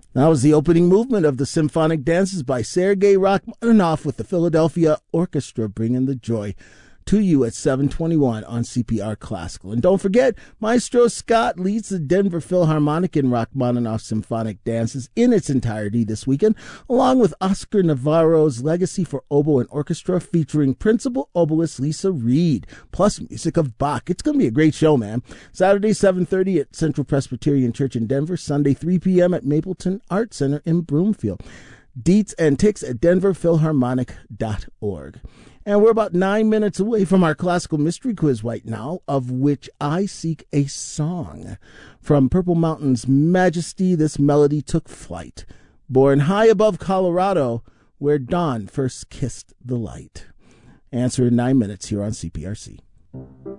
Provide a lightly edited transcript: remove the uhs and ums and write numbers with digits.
That was the opening movement of the Symphonic Dances by Sergei Rachmaninoff with the Philadelphia Orchestra, bringing the joy to you at 7:21 on CPR Classical. And don't forget, Maestro Scott leads the Denver Philharmonic in Rachmaninoff Symphonic Dances in its entirety this weekend, along with Oscar Navarro's Legacy for Oboe and Orchestra, featuring principal oboist Lisa Reed, plus music of Bach. It's going to be a great show, man. Saturday, 7:30 at Central Presbyterian Church in Denver. Sunday, 3 p.m. at Mapleton Art Center in Broomfield. Deets and ticks at denverphilharmonic.org. And we're about 9 minutes away from our classical mystery quiz right now, of which I seek a song. From Purple Mountain's Majesty, this melody took flight, born high above Colorado, where dawn first kissed the light. Answer in 9 minutes here on CPRC.